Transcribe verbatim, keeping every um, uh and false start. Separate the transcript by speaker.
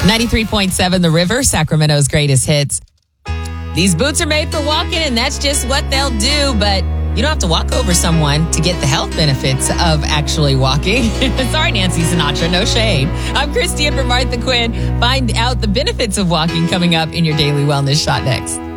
Speaker 1: ninety-three point seven The River, Sacramento's greatest hits. These boots are made for walking, and that's just what they'll do, but you don't have to walk over someone to get the health benefits of actually walking. Sorry, Nancy Sinatra, no shade. I'm Christy in for Martha Quinn. Find out the benefits of walking coming up in your Daily Wellness Shot next.